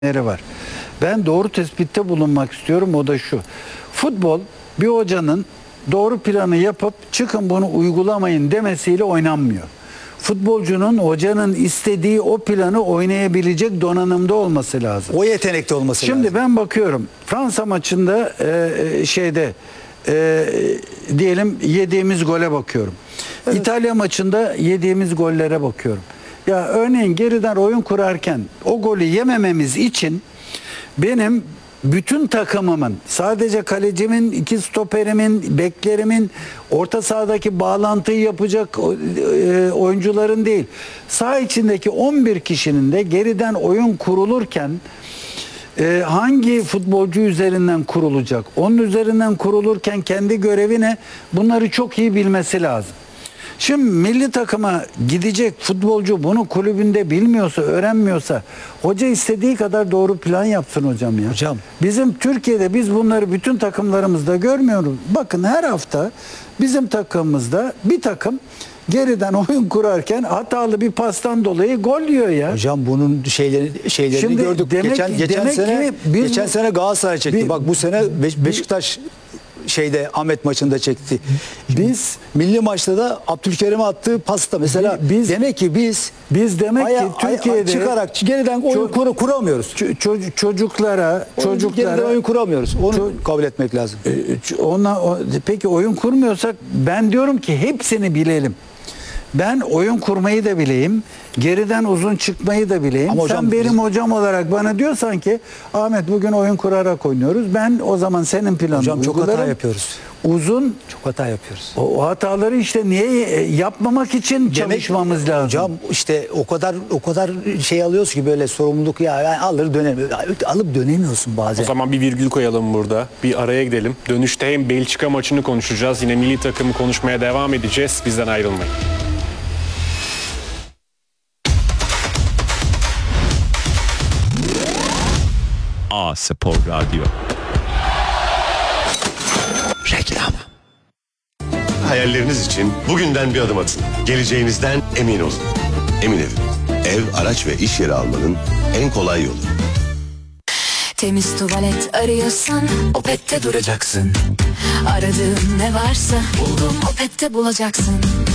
var. Ben doğru tespitte bulunmak istiyorum, o da şu. Futbol bir hocanın doğru planı yapıp çıkın bunu uygulamayın demesiyle oynanmıyor. Futbolcunun hocanın istediği o planı oynayabilecek donanımda olması lazım. O yetenekte olması lazım. Şimdi ben bakıyorum Fransa maçında diyelim yediğimiz gole bakıyorum. Evet. İtalya maçında yediğimiz gollere bakıyorum. Ya örneğin geriden oyun kurarken o golü yemememiz için benim bütün takımımın, sadece kalecimin, iki stoperimin, beklerimin, orta sahadaki bağlantıyı yapacak oyuncuların değil, saha içindeki 11 kişinin de geriden oyun kurulurken hangi futbolcu üzerinden kurulacak? Onun üzerinden kurulurken kendi görevi ne? Bunları çok iyi bilmesi lazım. Şimdi milli takıma gidecek futbolcu bunu kulübünde bilmiyorsa, öğrenmiyorsa hoca istediği kadar doğru plan yapsın hocam ya. Hocam. Bizim Türkiye'de biz bunları bütün takımlarımızda görmüyoruz. Bakın her hafta bizim takımımızda bir takım geriden oyun kurarken hatalı bir pastan dolayı gol yiyor ya. Hocam bunun şeylerini Şimdi gördük. Geçen sene Galatasaray çekti. Bak bu sene Beşiktaş Ahmet maçında çekti. Biz milli maçta da Abdülkerim'e attığı pasta mesela demek ki biz Türkiye'de çıkarak geriden oyun kuramıyoruz. Çocuklara geriden oyun kuramıyoruz. Onu kabul etmek lazım. Peki oyun kurmuyorsak ben diyorum ki hepsini bilelim. Ben oyun kurmayı da bileyim, geriden uzun çıkmayı da bileyim. Ama hocam, sen benim hocam olarak bana diyorsan ki Ahmet bugün oyun kurarak oynuyoruz. Ben o zaman senin planını hocam çok hata yapıyoruz. Çok hata yapıyoruz. O hataları işte niye yapmamak için çalışmamız lazım. Hocam işte o kadar şey alıyorsun ki böyle sorumluluk alıp dönemiyorsun bazen. O zaman bir virgül koyalım burada. Bir araya gidelim. Dönüşte hem Belçika maçını konuşacağız. Yine milli takımı konuşmaya devam edeceğiz. Bizden ayrılmayın. A-Spor Radyo. Reklam. Hayalleriniz için bugünden bir adım atın. Geleceğinizden emin olun. Emin Ev. Ev, araç ve iş yeri almanın en kolay yolu. Temiz tuvalet arıyorsan Opet'te duracaksın. Aradığın ne varsa buldum Opet'te bulacaksın.